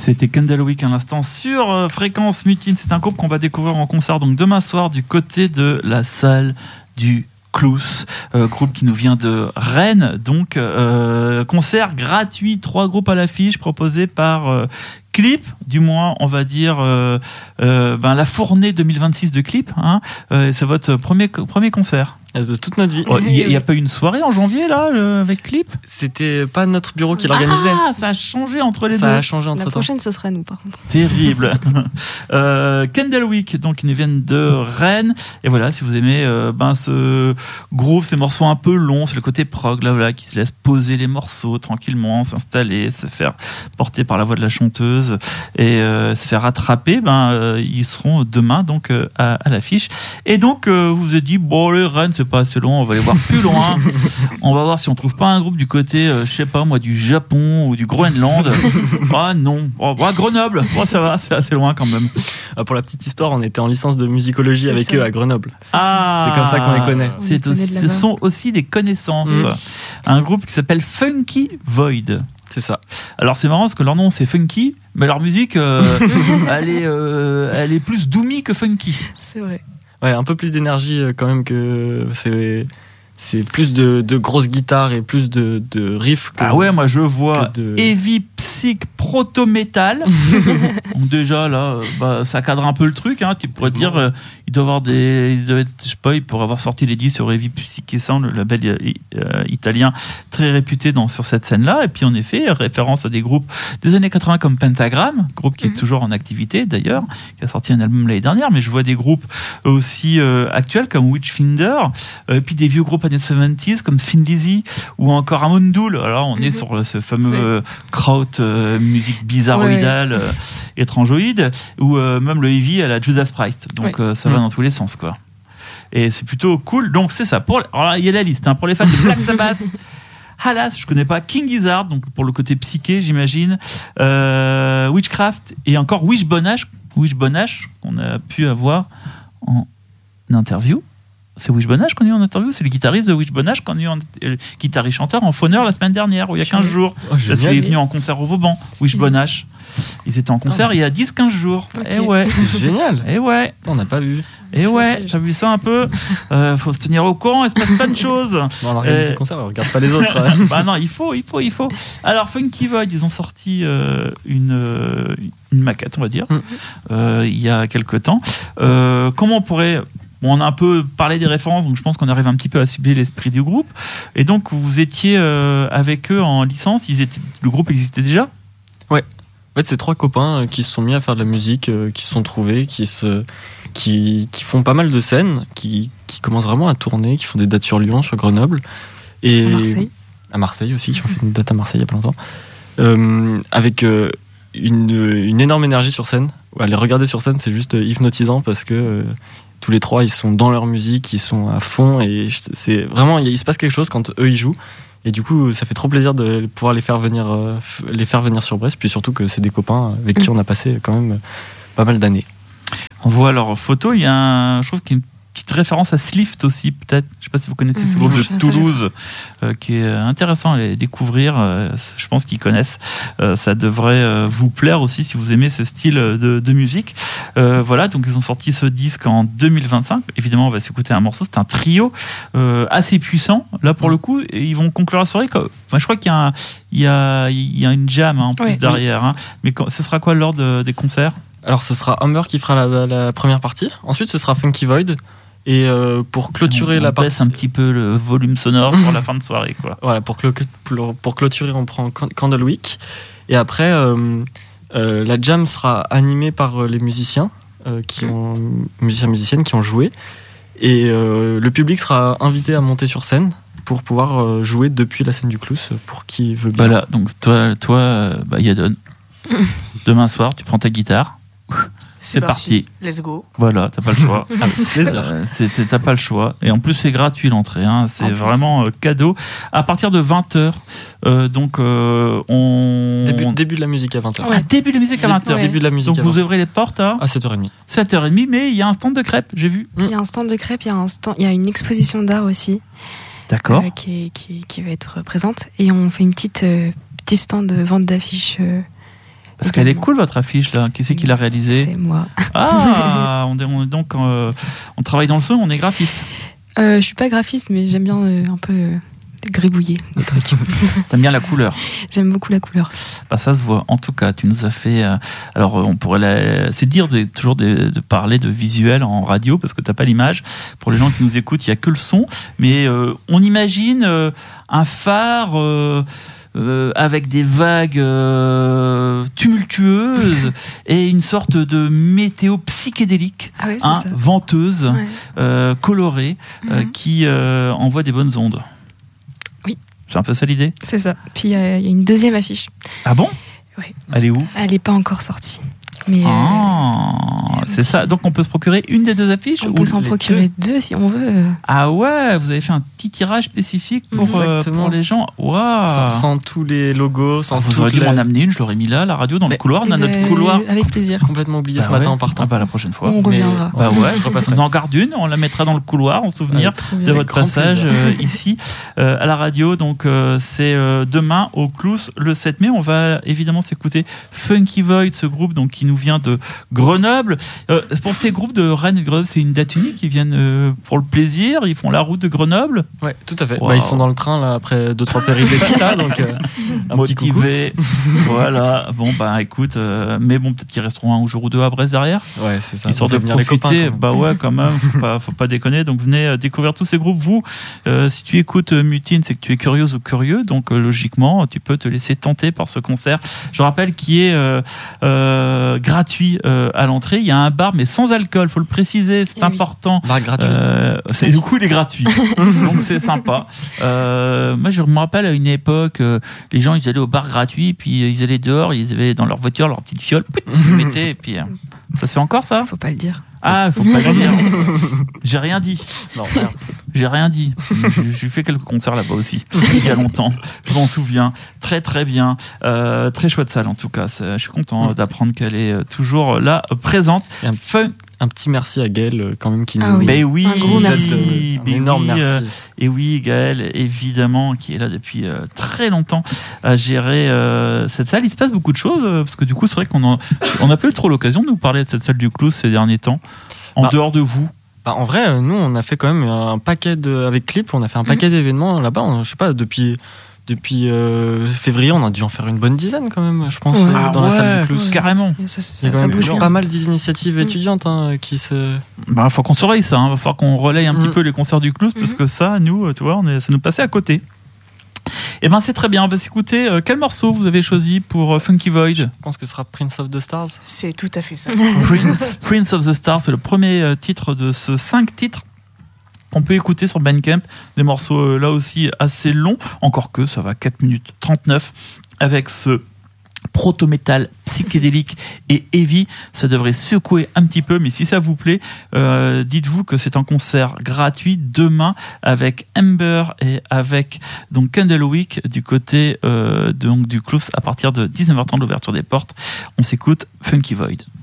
C'était Candlewick à l'instant sur Fréquence Mutine. C'est un groupe qu'on va découvrir en concert donc demain soir du côté de la salle du Clous, groupe qui nous vient de Rennes. Donc concert gratuit, 3 groupes à l'affiche proposés par Clip, du moins on va dire la fournée 2026 de Clip. C'est votre premier concert de toute notre vie. Il n'y a pas eu une soirée en janvier là avec Clip? C'était pas notre bureau qui l'organisait. Ah, ça a changé entre les deux. Ça a changé entre La prochaine, ce sera nous, par contre. Terrible. Candlewick, donc ils nous viennent de Rennes. Et voilà, si vous aimez ce groove, ces morceaux un peu longs, c'est le côté prog là, voilà, qui se laisse poser les morceaux tranquillement, s'installer, se faire porter par la voix de la chanteuse et se faire attraper. Ils seront demain donc à l'affiche. Et donc vous vous êtes dit bon, les Rennes c'est pas assez loin, on va aller voir plus loin. On va voir si on trouve pas un groupe du côté, je sais pas moi, du Japon ou du Groenland. Ah non, Grenoble, ça va, c'est assez loin quand même. Pour la petite histoire, on était en licence de musicologie avec eux à Grenoble. C'est comme ça qu'on les connaît. Ce sont aussi des connaissances. Un groupe qui s'appelle Funky Void. C'est ça. Alors c'est marrant parce que leur nom c'est Funky, mais leur musique elle est plus doomy que funky. C'est vrai. Ouais, un peu plus d'énergie quand même que c'est plus de grosses guitares et plus de riffs. Moi je vois heavy psych proto-metal. Donc déjà là, ça cadre un peu le truc. Tu pourrais dire, il pourrait avoir sorti les disques sur Heavy Psyche Sound, le label italien très réputé sur cette scène-là. Et puis en effet, référence à des groupes des années 80 comme Pentagram, groupe qui est toujours en activité d'ailleurs, qui a sorti un album l'année dernière. Mais je vois des groupes aussi actuels comme Witchfinder, et puis des vieux groupes années 70s comme Thin Lizzy ou encore Amondoul. Alors on est sur ce fameux kraut musique bizarroïdale, étrangeoïde, ou même le heavy à la Judas Priest. Donc ça va dans tous les sens quoi. Et c'est plutôt cool. Donc c'est ça. Alors il y a la liste pour les fans de Black Sabbath. Halas, je connais pas. King Gizzard, donc pour le côté psyché j'imagine. Witchcraft et encore Wishbone Ash qu'on a pu avoir en interview. C'est Wishbone Ash qu'on a eu en interview. C'est le guitariste de Wishbone Ash qu'on a eu guitariste chanteur en Fauneur la semaine dernière, ou il y a 15 jours. Parce qu'il est venu en concert au Vauban. Wishbone Ash. Ils étaient en concert il y a 10-15 jours. Okay. Et ouais. C'est génial. Et ouais. On n'a pas vu. Et ouais, j'ai vu ça un peu. Faut se tenir au courant, il se passe plein de choses. On organise des concerts, on regarde pas les autres. Non, il faut. Alors, Funky Void, ils ont sorti une maquette, on va dire, il y a quelques temps. Comment on pourrait... on a un peu parlé des références, donc je pense qu'on arrive un petit peu à cibler l'esprit du groupe. Et donc, vous étiez avec eux en licence. Le groupe existait déjà ? Ouais. En fait, c'est 3 copains qui se sont mis à faire de la musique, qui se sont trouvés, qui font pas mal de scènes, qui commencent vraiment à tourner, qui font des dates sur Lyon, sur Grenoble. Et à Marseille aussi, qui ont fait une date à Marseille il y a pas longtemps. Avec une énorme énergie sur scène. Les regarder sur scène, c'est juste hypnotisant parce que tous les 3, ils sont dans leur musique, ils sont à fond et c'est vraiment, il se passe quelque chose quand eux ils jouent. Et du coup, ça fait trop plaisir de pouvoir les faire venir sur Brest. Puis surtout que c'est des copains avec qui on a passé quand même pas mal d'années. On voit leurs photos. Il y a je trouve qu'il y a une petite référence à Slift aussi, peut-être. Je ne sais pas si vous connaissez ce groupe de Toulouse, qui est intéressant à les découvrir. Je pense qu'ils connaissent. Ça devrait vous plaire aussi si vous aimez ce style de musique. Voilà, donc ils ont sorti ce disque en 2025. Évidemment, on va s'écouter un morceau. C'est un trio assez puissant, là pour le coup. Et ils vont conclure la soirée. Je crois qu'il y a une jam en plus derrière. Mais ce sera quoi l'ordre des concerts ? Alors ce sera Humber qui fera la première partie. Ensuite, ce sera Funky Void. Et pour clôturer la partie, on baisse un petit peu le volume sonore pour la fin de soirée, quoi. Voilà, pour clôturer, on prend Candlewick. Et après, la jam sera animée par les musiciens, musiciennes qui ont joué. Et le public sera invité à monter sur scène pour pouvoir jouer depuis la scène du Clous pour qui veut bien. Voilà, donc toi, Yadon, demain soir, tu prends ta guitare. C'est parti. Let's go. Voilà, t'as pas le choix. T'as pas le choix. Et en plus, c'est gratuit l'entrée. C'est vraiment cadeau. À partir de 20h. Donc, Début de la musique à 20h. Ouais. Début de la musique à 20h. Ouais. Début de la musique donc, vous ouvrez les portes à 7h30. 7h30, mais il y a un stand de crêpes, j'ai vu. Il y a un stand de crêpes, il y a une exposition d'art aussi. D'accord. Qui va être présente. Et on fait une petit stand de vente d'affiches Parce qu'elle est cool votre affiche là. Qui c'est qui l'a réalisée? C'est moi. Ah, on est donc on travaille dans le son, on est graphiste. Je suis pas graphiste, mais j'aime bien un peu gribouiller des trucs. T'aimes bien la couleur? J'aime beaucoup la couleur. Bah ça se voit. En tout cas, tu nous as fait. Alors, on pourrait c'est dire toujours de parler de visuel en radio parce que t'as pas l'image. Pour les gens qui nous écoutent, il y a que le son. Mais on imagine un phare. Avec des vagues tumultueuses et une sorte de météo psychédélique, venteuse, colorée, qui envoie des bonnes ondes. Oui. C'est un peu ça l'idée? C'est ça. Puis il y a une deuxième affiche. Ah bon? Oui. Elle est où? Elle n'est pas encore sortie. Mais c'est ça. Donc on peut se procurer une des deux affiches? On peut s'en procurer deux si on veut. Ah ouais, vous avez fait un petit tirage spécifique pour les gens. Wow. Sans tous les logos, sans vous auriez dû m'en amener une, je l'aurais mis là, la radio, dans le couloir. On a notre couloir. Avec plaisir. Complètement oublié ce matin en partant. La prochaine fois. On reviendra. Bah ouais, je vous en garde une, on la mettra dans le couloir en souvenir de votre passage ici à la radio. Donc c'est demain au Clous le 7 mai. On va évidemment s'écouter Funky Void, ce groupe donc qui nous vient de Grenoble. Pour ces groupes de Rennes et de Grenoble, c'est une date unique. Ils viennent pour le plaisir. Ils font la route de Grenoble. Ouais, tout à fait. Wow. Bah, ils sont dans le train là après 2-3 péripéties là, donc un motivés. Voilà. Bon bah écoute, mais bon peut-être qu'ils resteront un jour ou deux à Brest derrière. Ouais, c'est ça. Histoire de profiter. Les copains, bah ouais, quand même. Faut pas déconner. Donc venez découvrir tous ces groupes. Vous, si tu écoutes Mutine, c'est que tu es curieuse ou curieux. Donc logiquement, tu peux te laisser tenter par ce concert. Je rappelle qu'il est gratuit à l'entrée. Il y a un bar, mais sans alcool. Faut le préciser, c'est important. Bar gratuit. Du coup, il est gratuit. Donc c'est sympa. Moi, je me rappelle à une époque, les gens ils allaient au bar gratuit, puis ils allaient dehors, ils avaient dans leur voiture leur petite fiole, ils mettaient, et puis ça se fait encore ça? Faut pas le dire. Ah, faut pas le dire. J'ai rien dit. Non, rien. J'ai rien dit. J'ai fait quelques concerts là-bas aussi, il y a longtemps. Je m'en souviens. Très très bien. Très chouette salle en tout cas. Je suis content d'apprendre qu'elle est toujours là, présente. Un petit merci à Gaël quand même qui nous... Ben oui, un gros merci. Un énorme merci. Et oui, Gaël, évidemment, qui est là depuis très longtemps à gérer cette salle. Il se passe beaucoup de choses, parce que du coup, c'est vrai qu'on n'a pas eu trop l'occasion de nous parler de cette salle du Clous ces derniers temps, en dehors de vous. Bah, en vrai, nous, on a fait quand même un paquet avec Clip, on a fait un paquet d'événements là-bas. Je sais pas, depuis février, on a dû en faire une bonne dizaine quand même, je pense, dans la salle du Clous. Carrément. Ça bouge bien. Pas mal d'initiatives étudiantes qui se... Bah, faut qu'on surveille ça, va falloir qu'on relaye un petit peu les concerts du Clous, parce que ça, nous, tu vois, ça nous passait à côté. Eh ben c'est très bien, on va s'écouter. Quel morceau vous avez choisi pour Funky Void? Je pense que ce sera Prince of the Stars. C'est tout à fait ça. Prince of the Stars, c'est le premier titre de ce 5 titres qu'on peut écouter sur Bandcamp. Des morceaux là aussi assez longs, encore que ça va 4 minutes 39 avec ce proto-métal psychédélique et heavy. Ça devrait secouer un petit peu, mais si ça vous plaît, dites-vous que c'est un concert gratuit demain avec Ember et avec donc Candlewick du côté donc du Clous à partir de 19h30, l'ouverture des portes. On s'écoute Funky Void.